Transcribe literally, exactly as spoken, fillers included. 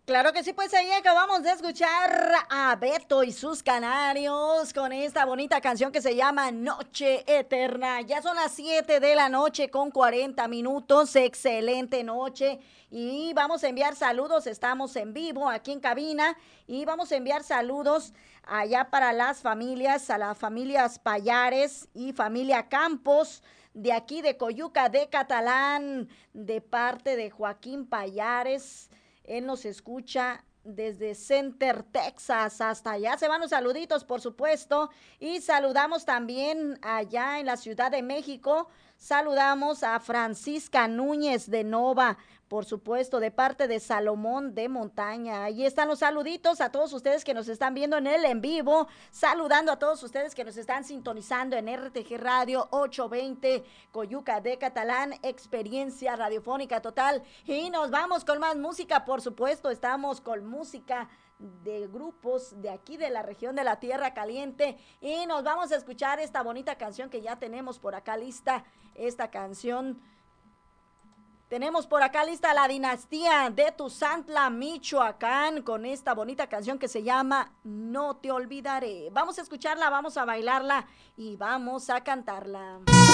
Claro que sí, pues ahí acabamos de escuchar a Beto y sus canarios con esta bonita canción que se llama Noche Eterna. Ya son las siete de la noche con cuarenta minutos, excelente noche. Y vamos a enviar saludos, estamos en vivo aquí en cabina y vamos a enviar saludos allá para las familias, a las familias Payares y familia Campos de aquí de Coyuca de Catalán, de parte de Joaquín Payares. Él nos escucha desde Center, Texas, hasta allá. Se van los saluditos, por supuesto. Y saludamos también allá en la Ciudad de México. Saludamos a Francisca Núñez de Nova, por supuesto, de parte de Salomón de Montaña. Ahí están los saluditos a todos ustedes que nos están viendo en el en vivo. Saludando a todos ustedes que nos están sintonizando en R T G Radio ochocientos veinte, Coyuca de Catalán, experiencia radiofónica total. Y nos vamos con más música, por supuesto. Estamos con música de grupos de aquí de la región de la Tierra Caliente y nos vamos a escuchar esta bonita canción que ya tenemos por acá lista. Esta canción tenemos por acá lista la dinastía de Tuzantla, Michoacán, con esta bonita canción que se llama No te olvidaré. Vamos a escucharla, vamos a bailarla y vamos a cantarla.